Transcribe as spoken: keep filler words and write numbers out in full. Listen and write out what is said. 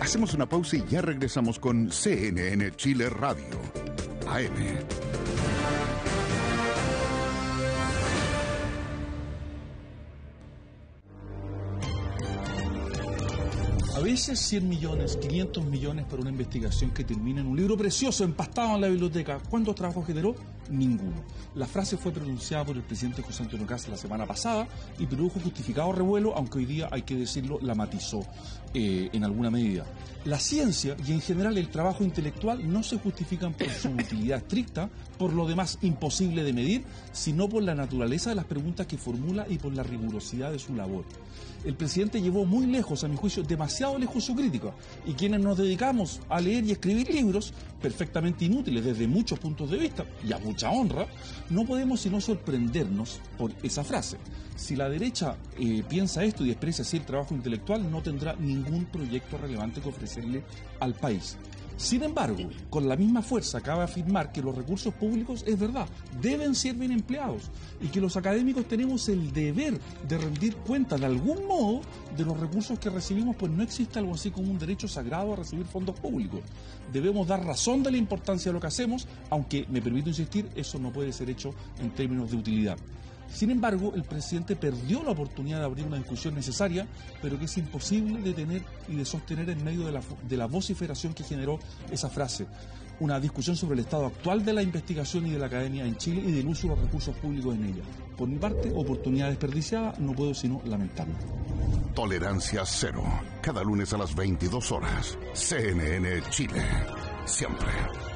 Hacemos una pausa y ya regresamos con C N N Chile Radio, A M. A veces cien millones, quinientos millones para una investigación que termina en un libro precioso empastado en la biblioteca. ¿Cuántos trabajos generó? Ninguno. La frase fue pronunciada por el presidente José Antonio Kast la semana pasada y produjo justificado revuelo, aunque hoy día, hay que decirlo, la matizó eh, en alguna medida. La ciencia y en general el trabajo intelectual no se justifican por su utilidad estricta, por lo demás imposible de medir, sino por la naturaleza de las preguntas que formula y por la rigurosidad de su labor. El presidente llevó muy lejos, a mi juicio, demasiado lejos su crítica, y quienes nos dedicamos a leer y escribir libros, perfectamente inútiles desde muchos puntos de vista, y a mucha honra, no podemos sino sorprendernos por esa frase. Si la derecha eh, piensa esto y desprecia así el trabajo intelectual, no tendrá ningún proyecto relevante que ofrecerle al país. Sin embargo, con la misma fuerza cabe afirmar que los recursos públicos, es verdad, deben ser bien empleados y que los académicos tenemos el deber de rendir cuenta de algún modo de los recursos que recibimos, pues no existe algo así como un derecho sagrado a recibir fondos públicos. Debemos dar razón de la importancia de lo que hacemos, aunque, me permito insistir, eso no puede ser hecho en términos de utilidad. Sin embargo, el presidente perdió la oportunidad de abrir una discusión necesaria, pero que es imposible de tener y de sostener en medio de la, de la vociferación que generó esa frase. Una discusión sobre el estado actual de la investigación y de la academia en Chile y del uso de los recursos públicos en ella. Por mi parte, oportunidad desperdiciada, no puedo sino lamentarlo. Tolerancia cero. Cada lunes a las veintidós horas. C N N Chile. Siempre.